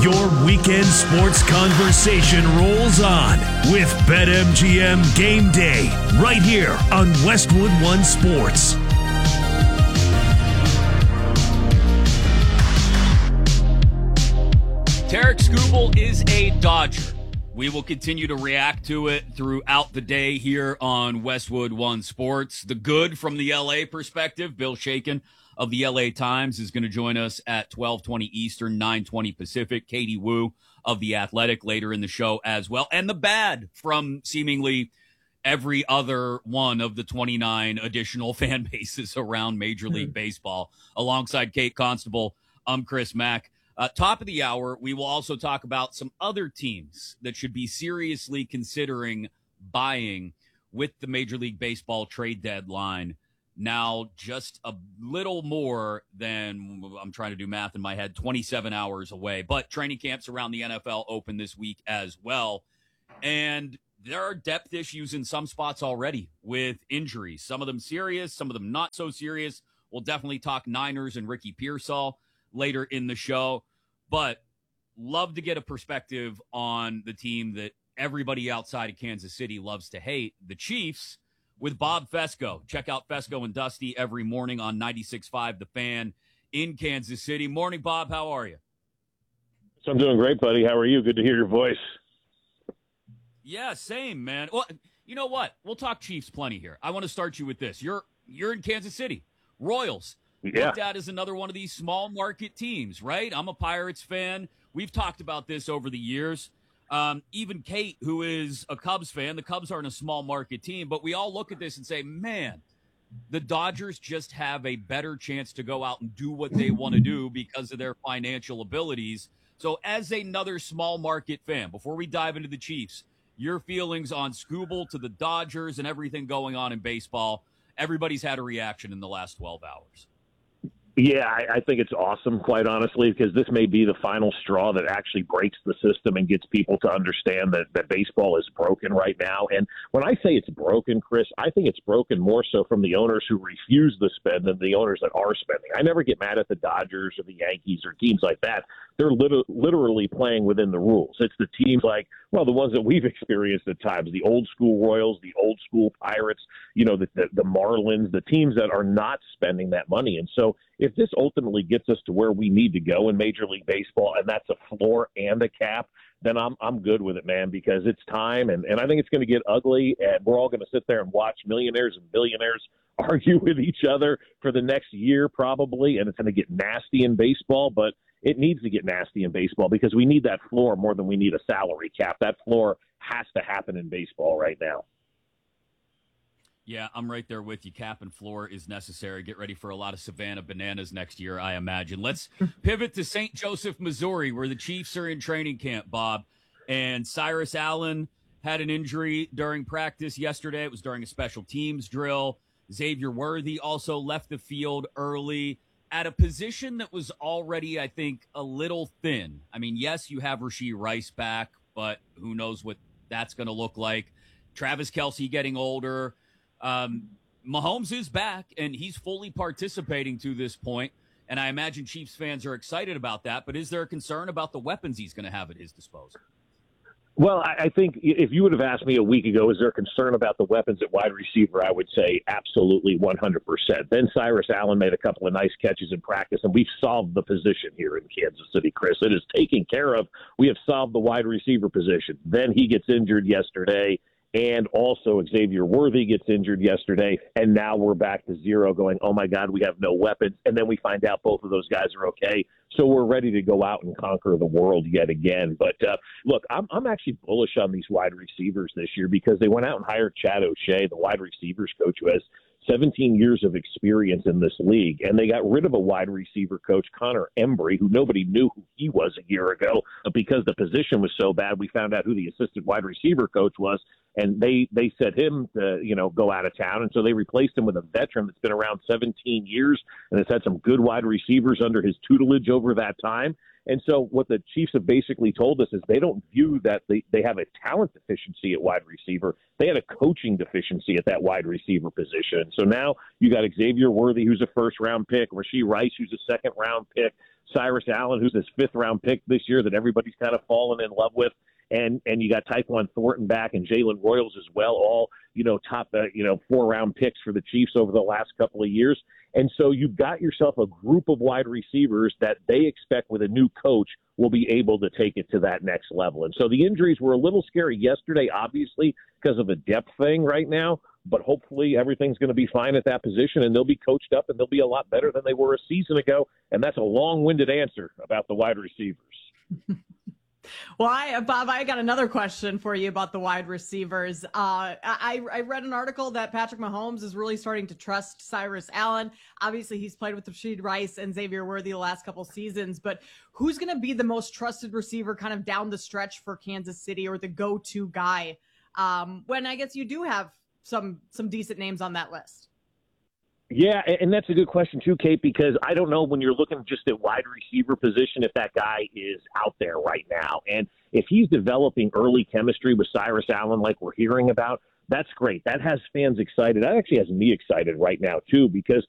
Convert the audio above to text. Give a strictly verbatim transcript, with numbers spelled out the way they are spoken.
Your weekend sports conversation rolls on with BetMGM Game Day right here on Westwood One Sports. Tarik Skubal is a Dodger. We will continue to react to it throughout the day here on Westwood One Sports. The good from the L A perspective, Bill Shakin of the L A Times is going to join us at twelve twenty Eastern, nine twenty Pacific. Katie Woo of The Athletic later in the show as well. And the bad from seemingly every other one of the twenty-nine additional fan bases around Major League mm-hmm. Baseball. Alongside Kate Constable, I'm Chris Mack. Uh, top of the hour, we will also talk about some other teams that should be seriously considering buying with the Major League Baseball trade deadline now just a little more than, I'm trying to do math in my head, twenty-seven hours away. But training camps around the N F L open this week as well. And there are depth issues in some spots already with injuries. Some of them serious, some of them not so serious. We'll definitely talk Niners and Ricky Pearsall later in the show, but love to get a perspective on the team that everybody outside of Kansas City loves to hate, the Chiefs, with Bob Fescoe. Check out Fescoe and Dusty every morning on ninety-six point five The Fan in Kansas City. Morning, Bob. How are you? So I'm doing great, buddy. How are you? Good to hear your voice. Yeah, same, man. Well, you know what? We'll talk Chiefs plenty here. I want to start you with this. You're you're in Kansas City. Royals. Yeah. Looked at as another one of these small market teams, right? I'm a Pirates fan. We've talked about this over the years. Um, even Kate, who is a Cubs fan, the Cubs aren't a small market team, but we all look at this and say, man, the Dodgers just have a better chance to go out and do what they want to do because of their financial abilities. So as another small market fan, before we dive into the Chiefs, your feelings on Skubal to the Dodgers and everything going on in baseball. Everybody's had a reaction in the last twelve hours. Yeah, I, I think it's awesome, quite honestly, because this may be the final straw that actually breaks the system and gets people to understand that, that baseball is broken right now. And when I say it's broken, Chris, I think it's broken more so from the owners who refuse to spend than the owners that are spending. I never get mad at the Dodgers or the Yankees or teams like that. They're lit- literally playing within the rules. It's the teams like, well, the ones that we've experienced at times, the old school Royals, the old school Pirates, you know, the, the, the Marlins, the teams that are not spending that money. And so if this ultimately gets us to where we need to go in Major League Baseball, and that's a floor and a cap, then I'm I'm good with it, man, because it's time, and, and I think it's going to get ugly, and we're all going to sit there and watch millionaires and billionaires argue with each other for the next year probably, and it's going to get nasty in baseball, but it needs to get nasty in baseball because we need that floor more than we need a salary cap. That floor has to happen in baseball right now. Yeah, I'm right there with you. Cap and floor is necessary. Get ready for a lot of Savannah bananas next year, I imagine. Let's pivot to Saint Joseph, Missouri, where the Chiefs are in training camp, Bob. And Cyrus Allen had an injury during practice yesterday. It was during a special teams drill. Xavier Worthy also left the field early at a position that was already, I think, a little thin. I mean, yes, you have Rashee Rice back, but who knows what that's going to look like. Travis Kelce getting older. Um, Mahomes is back, and he's fully participating to this point, and I imagine Chiefs fans are excited about that, but is there a concern about the weapons he's going to have at his disposal? Well, I, I think if you would have asked me a week ago, is there concern about the weapons at wide receiver, I would say absolutely one hundred percent. Then Cyrus Allen made a couple of nice catches in practice, and we've solved the position here in Kansas City, Chris. It is taken care of. We have solved the wide receiver position. Then he gets injured yesterday. And also Xavier Worthy gets injured yesterday, and now we're back to zero going, oh, my God, we have no weapons. And then we find out both of those guys are okay. So we're ready to go out and conquer the world yet again. But, uh, look, I'm, I'm actually bullish on these wide receivers this year because they went out and hired Chad O'Shea, the wide receivers coach who has seventeen years of experience in this league, and they got rid of a wide receiver coach, Connor Embry, who nobody knew who he was a year ago. But because the position was so bad, we found out who the assistant wide receiver coach was, and they they set him to, you know, go out of town, and so they replaced him with a veteran that's been around seventeen years and has had some good wide receivers under his tutelage over that time. And so what the Chiefs have basically told us is they don't view that they, they have a talent deficiency at wide receiver. They had a coaching deficiency at that wide receiver position. So now you got Xavier Worthy, who's a first-round pick, Rashee Rice, who's a second-round pick, Cyrus Allen, who's this fifth-round pick this year that everybody's kind of fallen in love with. And and you got Tyquan Thornton back and Jalen Royals as well, all, you know, top, uh, you know, four-round picks for the Chiefs over the last couple of years. And so you've got yourself a group of wide receivers that they expect with a new coach will be able to take it to that next level. And so the injuries were a little scary yesterday, obviously, because of a depth thing right now. But hopefully everything's going to be fine at that position, and they'll be coached up, and they'll be a lot better than they were a season ago. And that's a long-winded answer about the wide receivers. Well, I, Bob, I got another question for you about the wide receivers. Uh, I, I read an article that Patrick Mahomes is really starting to trust Cyrus Allen. Obviously, he's played with Rashee Rice and Xavier Worthy the last couple seasons, but who's going to be the most trusted receiver kind of down the stretch for Kansas City, or the go-to guy um, when I guess you do have some some decent names on that list? Yeah, and that's a good question too, Kate, because I don't know when you're looking just at wide receiver position if that guy is out there right now. And if he's developing early chemistry with Cyrus Allen like we're hearing about, that's great. That has fans excited. That actually has me excited right now too, because